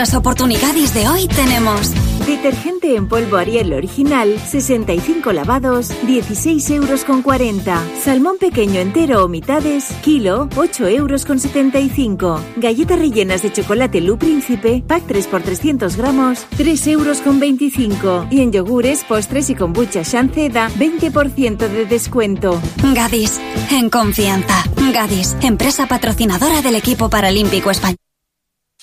los oportunidades de hoy tenemos... Detergente en polvo Ariel original, 65 lavados, 16,40 €. Salmón pequeño entero o mitades, kilo, 8,75 €. Galletas rellenas de chocolate Lu Príncipe, pack 3 por 300 gramos, 3,25 €. Y en yogures, postres y kombucha Shanceda, 20% de descuento. Gadis, en confianza. Gadis, empresa patrocinadora del equipo paralímpico español.